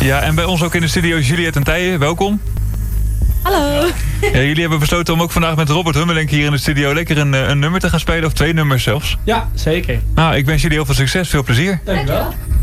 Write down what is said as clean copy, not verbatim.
Ja, en bij ons ook in de studio Juliette en Tije. Welkom. Hallo. Ja, jullie hebben besloten om ook vandaag met Robert Hummelink hier in de studio lekker een nummer te gaan spelen. Of 2 nummers zelfs. Ja, zeker. Nou, ik wens jullie heel veel succes. Veel plezier. Dankjewel.